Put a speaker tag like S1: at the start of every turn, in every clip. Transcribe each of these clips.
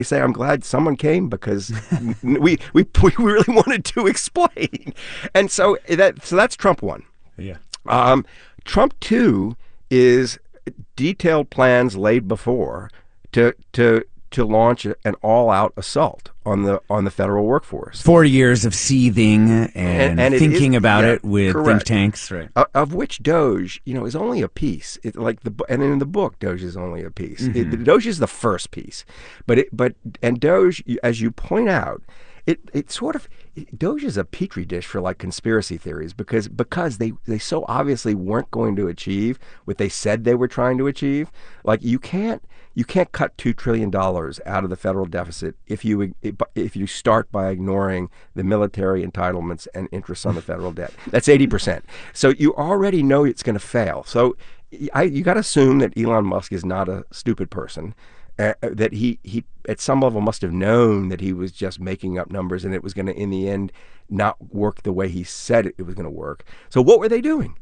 S1: say I'm glad someone came because we really wanted to explain. And so that's Trump 1.
S2: Yeah.
S1: Trump 2 is detailed plans laid before to launch an all-out assault on the federal workforce.
S2: 4 years of seething and thinking about it with
S1: correct.
S2: think tanks, right?
S1: Of which Doge, is only a piece. And in the book, Doge is only a piece. Doge is the first piece, and Doge, as you point out, Doge is a petri dish for like conspiracy theories because they so obviously weren't going to achieve what they said they were trying to achieve. Like you can't cut $2 trillion out of the federal deficit if you start by ignoring the military entitlements and interest on the federal debt. That's 80%. So you already know it's going to fail. So you got to assume that Elon Musk is not a stupid person. That he at some level must have known that he was just making up numbers and it was going to in the end not work the way he said it was going to work. So what were they doing?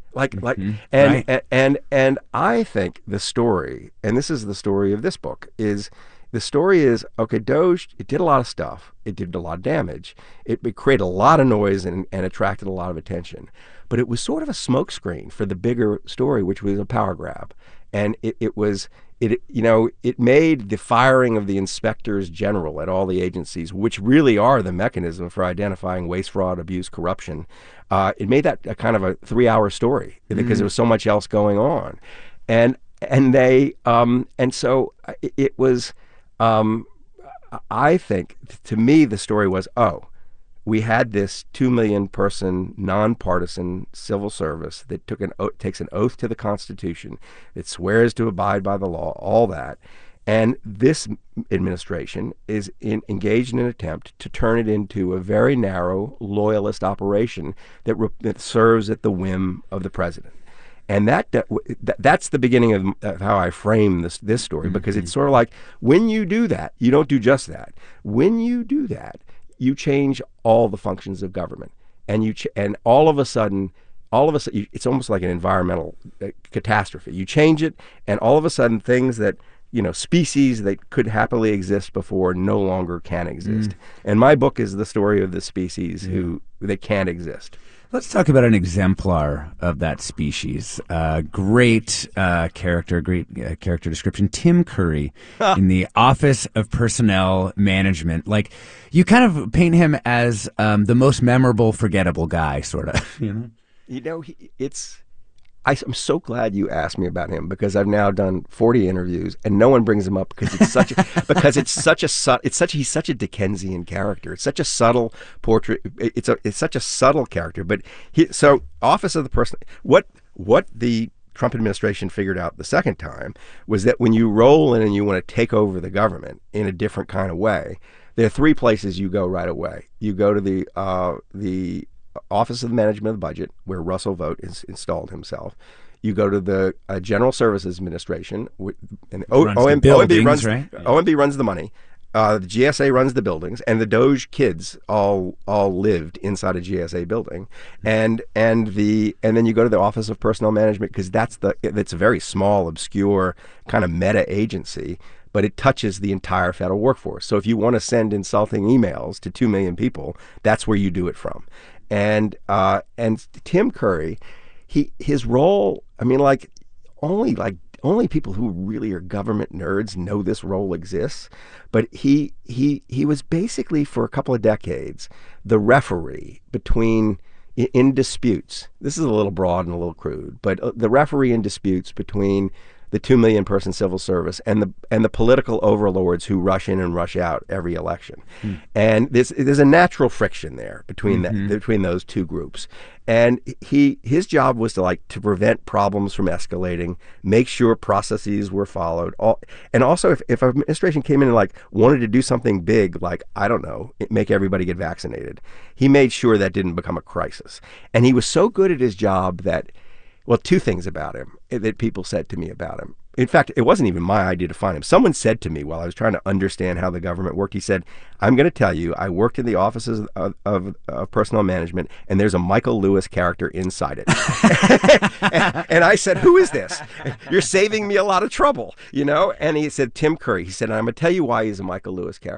S1: And I think the story, and this is the story of this book, is okay, Doge, it did a lot of stuff. It did a lot of damage. It created a lot of noise and attracted a lot of attention. But it was sort of a smokescreen for the bigger story, which was a power grab. And it made the firing of the inspectors general at all the agencies, which really are the mechanism for identifying waste, fraud, abuse, corruption. It made that a kind of a 3-hour story because there was so much else going on, and so it was. I think to me the story was, we had this 2 million person nonpartisan civil service that takes an oath to the Constitution, that swears to abide by the law, all that. And this administration is engaged in an attempt to turn it into a very narrow loyalist operation that serves at the whim of the president. And that's the beginning of how I frame this story, because it's sort of like when you do that, you don't do just that. When you do that, you change all the functions of government, and all of a sudden, it's almost like an environmental catastrophe. You change it, and all of a sudden, things that species that could happily exist before no longer can exist. And my book is the story of the species that can't exist.
S2: Let's talk about an exemplar of that species. Great character description. Tim Curry in the Office of Personnel Management. Like, you kind of paint him as the most memorable, forgettable guy, sort of.
S1: I'm so glad you asked me about him, because I've now done 40 interviews and no one brings him up because he's such a Dickensian character. It's such a subtle portrait. It's such a subtle character. But Office of the Person, what the Trump administration figured out the second time was that when you roll in and you want to take over the government in a different kind of way, there are 3 places you go right away. You go to the Office of the Management of the Budget, where Russell Vought has installed himself. You go to the General Services Administration, and OMB runs the money. The GSA runs the buildings, and the Doge kids all lived inside a GSA building, and then you go to the Office of Personnel Management, because it's a very small, obscure kind of meta agency, but it touches the entire federal workforce. So if you want to send insulting emails to 2 million people, that's where you do it from. And Tim Curry, his role, I mean, only people who really are government nerds know this role exists. But he was basically, for a couple of decades, the referee in disputes. This is a little broad and a little crude, but the referee in disputes between the 2 million person civil service and the political overlords who rush in and rush out every election. And there's a natural friction there between those two groups. And his job was to prevent problems from escalating, make sure processes were followed. And also, if an administration came in and wanted to do something big, I don't know, make everybody get vaccinated, he made sure that didn't become a crisis. And he was so good at his job that, well, 2 things about him that people said to me about him. In fact, it wasn't even my idea to find him. Someone said to me while I was trying to understand how the government worked, he said, I'm going to tell you, I worked in the offices of personnel management, and there's a Michael Lewis character inside it. And I said, who is this? You're saving me a lot of trouble, you know? And he said, Tim Curry. He said, and I'm going to tell you why he's a Michael Lewis character.